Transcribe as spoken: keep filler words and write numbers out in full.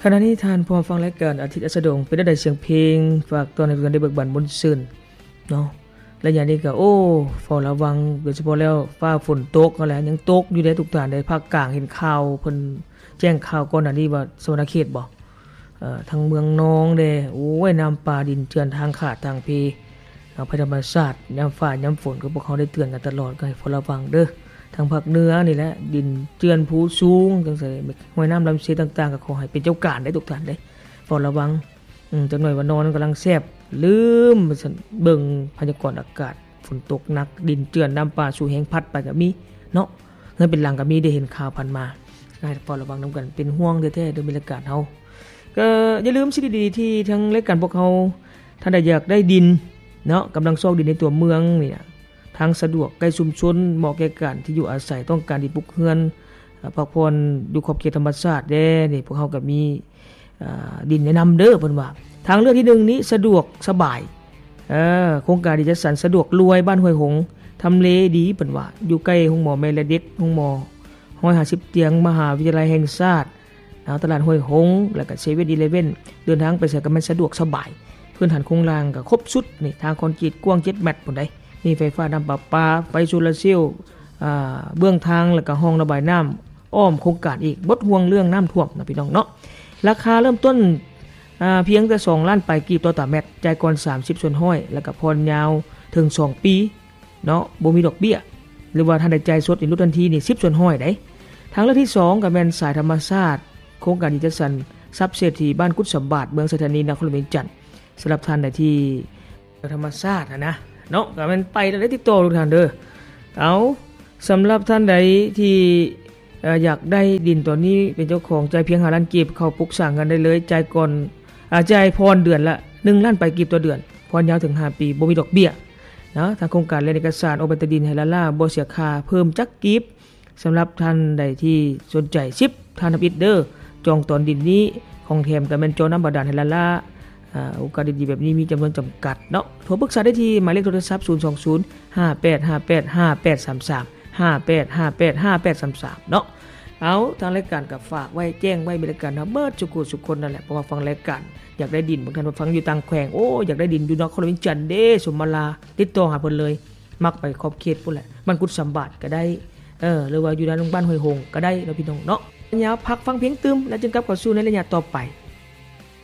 ขณะนี้ท่านพอฟังรายการอาทิตย์อัสดงเป็นได้เสียงเพลงฝากตอนให้เพิ่นได้เบิกบานบนซื่นเนาะและอย่างนี้ก็โอ้เฝ้าระวังโดยเฉพาะแล้วฟ้าฝนตกนั่นแหละยังตกอยู่ในทุกท่านในภาคกลางเห็นข่าวเพิ่นแจ้งข่าวก่อนหน้านี้ว่าสวรรณเขตบ่เอ่อทางเมืองนองเด้โอ้ยน้ำป่าดินเจือนทางขาดทางเพเอาภัยธรรมชาติยามฟ้ายามฝนก็พวกเขาได้เตือนกันตลอดก็ให้เฝ้าระวังเด้อทางภาคเหนือนี่แหละดินเจือนภูสูงจังซี่ห้วยน้ำลำเสต่างๆก็ขอให้เป็นเจ้าการได้ทุกท่านเด้เฝ้าระวังอืมจักหน่อยว่านอนกำลังแซ่บลืมเบิ่งพยากรณ์อากาศฝนตกหนักดินเจือนน้ำป่าสู่แห้งพัดไปก็มีเนาะเงินเป็นหลังก็มีได้เห็นข่าวผ่านมาให้เฝ้าระวังนำกันเป็นห่วงแท้ๆเด้อบรรยากาศเฮาก็อย่าลืมสิ่งดีๆที่ทั้งรายการพวกเฮาท่านใดอยากได้ดินเนาะกำลังซอกดินในตัวเมืองนี่นะทางสะดวกใกล้ชุมชนเหมาะแก่การที่อยู่อาศัยต้องการดินปลูกเรือนพักผ่อนอยู่ขอบเขตธรรมชาติเด้นี่พวกเฮาก็มีดินแนะนำเด้อเพิ่นว่าทางเลือกที่หนึ่งนี้สะดวกสบายเออโครงการดิจัดสรรสะดวกรวยบ้านห้วยหงทำเลดีเพิ่นว่าอยู่ใกล้โรงหมอแม่และเด็กโรงหมอหนึ่งร้อยห้าสิบเตียงมหาวิทยาลัยแห่งชาติตลาดห้วยหงแล้วก็เซเว่นอีเลฟเว่นเดินทางไปไสก็มันสะดวกสบายพื้นฐานโครงสร้างก็ครบสุดนี่ทางคอนกรีตกว้างเจ็ดเมตรพุ่นใดมีไฟฟ้าน้ำประปาไฟโซลาร์เซลล์อ่าเบื้องทางแล้วก็ห้องระบายน้ำอ้อมโครงการอีกบ่ห่วงเรื่องน้ำท่วมนะพี่น้องเนาะราคาเริ่มต้นอ่าเพียงแต่สองล้านปลายกีบต่อตารางเมตรจ่ายก่อนสามสิบส่วนห้อยแล้วก็ผ่อนยาวถึงสองปีเนาะบ่มีดอกเบี้ยหรือว่าท่านได้จ่ายสดนี่ลดทันทีนี่สิบส่วนห้อยได้ทางเลือกที่สองก็แม่นสายธรรมชาติโครงการดิจัดสรรทรัพย์เศรษฐีบ้านกุดสมบัติเมืองสถานีนครหลวงจันทน์สำหรับท่านใดที่ธรรมชาตินะเนาะก็แม่นไปได้ติดต่อทุกท่านเด้อเอาสำหรับท่านใดที่เอ่ออยากได้ดินตัวนี้เป็นเจ้าของจ่ายเพียงห้าล้านกีบเข้าปลูกสร้างกันได้เลยจ่ายก่อนอ่าจ่ายผ่อนเดือนละหนึ่งล้านปลายกีบต่อเดือนผ่อนยาวถึงห้าปีบ่มีดอกเบี้ยนะทางโครงการและเอกสารโอเปตดินให้ละล่าบ่เสียค่าเพิ่มจักกีบสำหรับท่านใดที่สนใจสิบท่านอิดเดอร์จองตอนดินนี้ของแถมก็แม่นจอน้ำบาดาลให้ละล่าอ่าโอกาสดีๆแบบนี้มีจำนวนจำกัดเนาะโทรปรึกษาได้ที่หมายเลขโทรศัพท์ศูนย์ สอง ศูนย์ ห้า แปด ห้า แปด ห้า แปด สาม สาม ห้า แปด ห้า แปด ห้า แปด สาม สามเนาะเอาทางรายการก็ฝากไว้แจ้งไว้บริการนะเบิดทุกคนทุกคนนั่นแหละเพราะว่าฟังรายการอยากได้ดินบางท่านฟังอยู่ต่างแขวงโอ้อยากได้ดินอยู่นครหลวงจันทน์เด้สมมาลาติดต่อหาเพิ่นเลยมักไปขอบเขตพุ่นแหละบ้านกุดสมบัติก็ได้เออหรือว่าอยู่ด้านโรงพยาบาลห้วยหงก็ได้แล้วพี่น้องเนาะยาวพักฟังเพียงตึมแล้วจึงกลับเข้าสู่ในระยะต่อไป